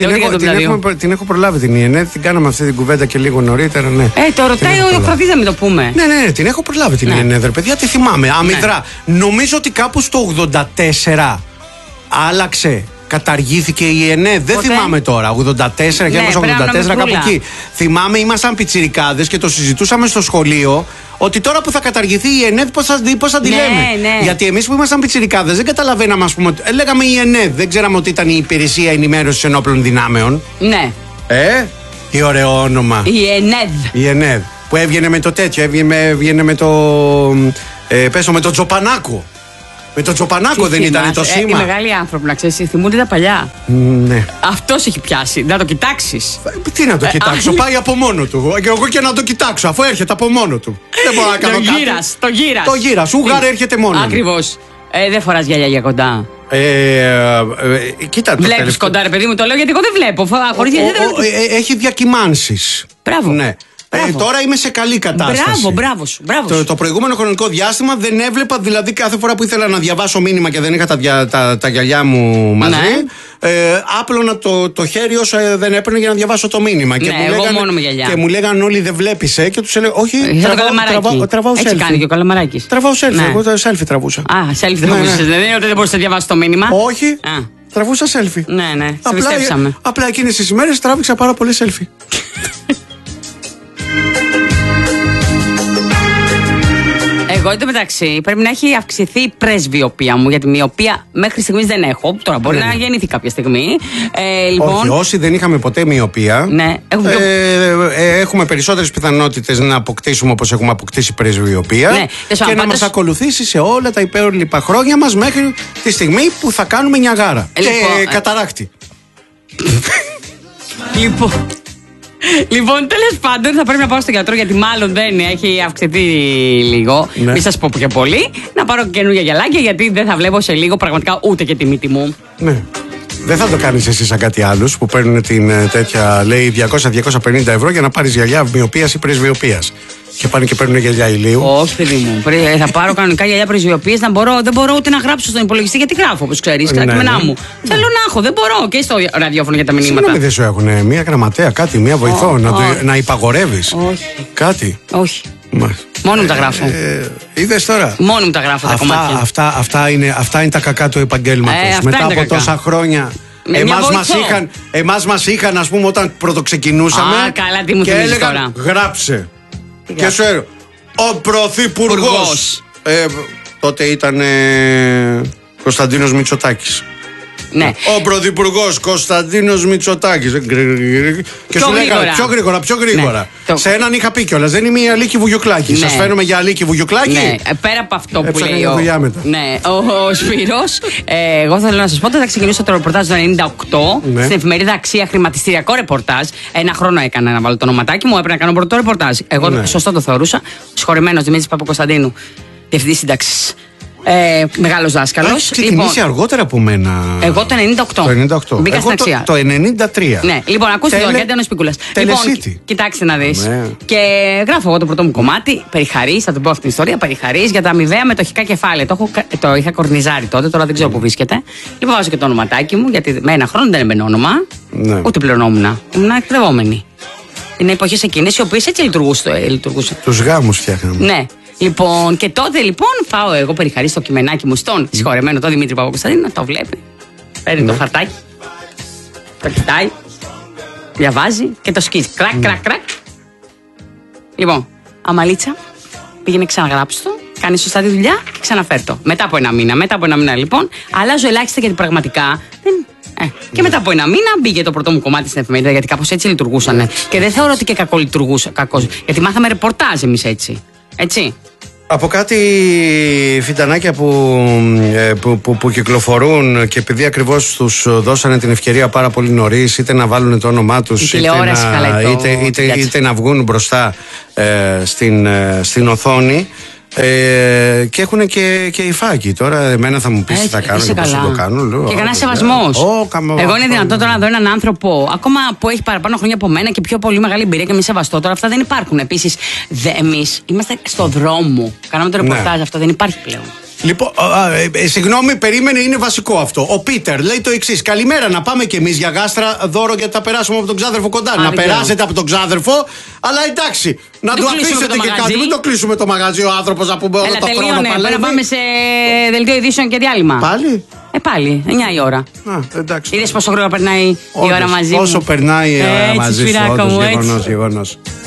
Την έχω προλάβει την ΙΕΝΕΔ, την κάναμε αυτή την κουβέντα και λίγο νωρίτερα, ναι. Το ρωτάει ο Ιωκρατής, να μην το πούμε. Ναι, την έχω προλάβει την ΙΕΝΕΔ, παιδιά, τη θυμάμαι. Αμυδρά. Νομίζω ότι κάπου στο 84 άλλαξε. Καταργήθηκε η ΙΕΝΕΔ, δεν θυμάμαι τώρα. 84, 1984, κάπου εκεί. Θυμάμαι, ήμασταν πιτσιρικάδες και το συζητούσαμε στο σχολείο. Ότι τώρα που θα καταργηθεί η ΙΕΝΕΔ, πώς θα τη λέμε. Γιατί εμείς που ήμασταν πιτσιρικάδες δεν καταλαβαίναμε, ας πούμε. Λέγαμε η ΙΕΝΕΔ, δεν ξέραμε ότι ήταν η Υπηρεσία Ενημέρωσης Ενόπλων Δυνάμεων. Ναι. Τι ωραίο όνομα. Η ΙΕΝΕΔ. Που έβγαινε με το τέτοιο, έβγαινε με το. Με το Τζοπανάκο. Με το Τσοπανάκο δεν ήταν το σήμα. Οι μεγάλοι άνθρωποι, να ξέρεις, θυμούνται τα παλιά. Ναι. Αυτός έχει πιάσει. Να το κοιτάξεις. Τι να το κοιτάξω, πάει από μόνο του. Και εγώ και να το κοιτάξω, αφού έρχεται από μόνο του. Δεν μπορώ να κάνω κάτι. Το γύρας. Ουγάρ έρχεται μόνο. Ακριβώς. Δεν φοράς γυαλιά για κοντά. Κοίτα. Βλέπεις κοντά, ρε παιδί μου, το λέω γιατί εγώ δεν βλέπω. Χωρίς γυαλιά δεν βλέπω. Έχει διακυμάνσεις. Μπράβο. Ναι. Τώρα είμαι σε καλή κατάσταση. Μπράβο. Το προηγούμενο χρονικό διάστημα δεν έβλεπα, δηλαδή κάθε φορά που ήθελα να διαβάσω μήνυμα και δεν είχα τα γυαλιά μου μαζί, άπλωνα το χέρι όσο δεν έπαιρνε για να διαβάσω το μήνυμα. Ναι, εγώ μόνο με γυαλιά. Και μου λέγανε όλοι δεν βλέπεις, και τους έλεγα όχι, τραβάω selfie. Έτσι κάνει και ο Καλαμαράκης. Τραβάω selfie, εγώ το selfie τραβούσα. Selfie τραβούσες, δεν είναι ότι δεν μπορούσες να διαβάσεις το μήνυμα. Όχι, τραβούσα selfie. Ναι, σε πιστέψαμε. Απλά εκείνες τις ημέρες τράβηξα πάρα πολύ selfie. Εγώ εντωμεταξύ πρέπει να έχει αυξηθεί η πρεσβειοπία μου, γιατί μοιοπία μέχρι στιγμής δεν έχω. Τώρα μπορεί να γεννηθεί κάποια στιγμή. Λοιπόν, όχι, όσοι δεν είχαμε ποτέ μοιοπία, έχουμε περισσότερες πιθανότητες να αποκτήσουμε όπως έχουμε αποκτήσει πρεσβειοπία και να μας ακολουθήσει σε όλα τα υπόλοιπα χρόνια μας μέχρι τη στιγμή που θα κάνουμε νιαγάρα και καταράκτη. Λοιπόν, τέλος πάντων, θα πρέπει να πάω στον γιατρό γιατί μάλλον δεν έχει αυξηθεί λίγο. Μην σας πω και πολύ. Να πάρω καινούργια γυαλάκια γιατί δεν θα βλέπω σε λίγο πραγματικά ούτε και τη μύτη μου. Ναι. Δεν θα το κάνεις εσύ σαν κάτι άλλους που παίρνουν την τέτοια, λέει 200-250 ευρώ για να πάρεις γυαλιά μοιοπίας ή πρεσβειοπίας. Και πάνε και παίρνουν γυαλιά ηλίου. Όχι, παιδί μου. Θα πάρω κανονικά γυαλιά πρεσβειοπίας. Δεν μπορώ ούτε να γράψω στον υπολογιστή γιατί γράφω, όπως ξέρεις, τα κείμενά μου. Θέλω να έχω, δεν μπορώ. Και στο ραδιόφωνο για τα μηνύματα. Συγγνώμη, δεν σου έχουν μια γραμματέα, κάτι, μια βοηθό, να υπαγορεύεις. Όχι. Κάτι. Όχι. Μόνο μου τα γράφω. Είδες τώρα. Μόνο μου τα γράφω τα κομμάτια. Αυτά είναι τα κακά του επαγγέλματος. Μετά από τόσα χρόνια. Εμάς μας είχαν, ας πούμε, όταν πρωτοξεκινούσαμε. Καλά, τι μου και έλεγαν τώρα. Γράψε. Και σου έλεγα ο Πρωθυπουργός. Τότε ήταν Κωνσταντίνος Μητσοτάκης. Ναι. Ο Πρωθυπουργός Κωνσταντίνος Μητσοτάκης. Και σου λέγανε πιο γρήγορα. Ναι. Σε έναν είχα πει κιόλας. Δεν είμαι η Αλίκη Βουγιουκλάκη. Ναι. Σας φαίνομαι για Αλίκη Βουγιουκλάκη. Ναι. Πέρα από αυτό που λέει ο Σπύρος, εγώ θέλω να σας πω ότι θα ξεκινήσω το ρεπορτάζ το 98 στην εφημερίδα Αξία, χρηματιστηριακό ρεπορτάζ. Ένα χρόνο έκανα να βάλω το ονοματάκι μου, έπρεπε να κάνω πρώτο ρεπορτάζ. Εγώ σωστό το θεωρούσα. Συγχωρημένος Δημήτρης Παπακοσταντίνου, διευθυντής σύνταξης. Μεγάλος δάσκαλος. Έχει ξεκινήσει αργότερα από μένα. Εγώ το 98. Μπήκα στην Αξία. Το 93. Ναι, λοιπόν, ακούστε το αγέντα ενός Πικούλας. Λοιπόν, κοιτάξτε να δεις. Και γράφω εγώ το πρώτο μου κομμάτι. Περιχαρής, θα το πω αυτή την ιστορία. Περιχαρής για τα αμοιβαία μετοχικά κεφάλαια. Το είχα κορνιζάρει τότε, τώρα δεν ξέρω πού βρίσκεται. Λοιπόν, βάζω και το ονοματάκι μου, γιατί με ένα χρόνο δεν έμπαινε όνομα. Ούτε πληρωνόμουν. Ήμουν εκπαιδευόμενη. Είναι εποχές εκείνες οι οποίες έτσι λειτουργούσαν. Τους γάμους φτιάχναμε. Ναι. Λοιπόν, και τότε λοιπόν πάω εγώ Περιχαρή στο κειμενάκι μου στον συγχωρεμένο τον Δημήτρη Παπακοσταντίνου, να το βλέπει. Παίρνει το χαρτάκι, το κοιτάει, διαβάζει και το σκίζει. Κρακ. Λοιπόν, Αμαλίτσα, πήγαινε ξαναγράψει το, κάνει σωστά τη δουλειά και ξαναφέρ το. Μετά από ένα μήνα λοιπόν, αλλάζω ελάχιστα γιατί πραγματικά και μετά από ένα μήνα μπήκε το πρώτο μου κομμάτι στην εφημερίδα γιατί κάπως έτσι λειτουργούσαν. Και δεν θεωρώ ότι και κακό λειτουργούσε. Γιατί μάθαμε ρεπορτάζ εμείς έτσι. Έτσι. Από κάτι φιτανάκια που κυκλοφορούν και επειδή ακριβώς τους δώσανε την ευκαιρία πάρα πολύ νωρίς είτε να βάλουν το όνομά τους είτε να βγουν μπροστά στην οθόνη και έχουν και υφάκι. Τώρα εμένα θα μου πεις τι θα κάνω και πώς θα το κάνω. Και κανένα σεβασμός. Εγώ είναι δυνατόν τώρα να δω έναν άνθρωπο ακόμα που έχει παραπάνω χρόνια από μένα και πιο πολύ μεγάλη εμπειρία και μη σεβαστό. Τώρα αυτά δεν υπάρχουν. Επίσης εμείς είμαστε στο δρόμο. Κάναμε το ρεπορτάζ, αυτό δεν υπάρχει πλέον. Λοιπόν, συγγνώμη, περίμενε, είναι βασικό αυτό. Ο Πίτερ λέει το εξής: καλημέρα, να πάμε κι εμείς για γάστρα δώρο γιατί θα περάσουμε από τον ξάδερφο κοντά. Να περάσετε από τον ξάδερφο, αλλά εντάξει, να του αφήσετε και κάτι. Μην το κλείσουμε το μαγαζί ο άνθρωπος να πούμε όλο το χρόνο. Πρέπει να πάμε σε δελτίο ειδήσεων και διάλειμμα. Πάλι? Πάλι, 9 η ώρα. Εντάξει. Είδες πόσο γρήγορα περνάει η ώρα μαζί μου. Όσο περνάει η ώρα μαζί σου, γεγονός.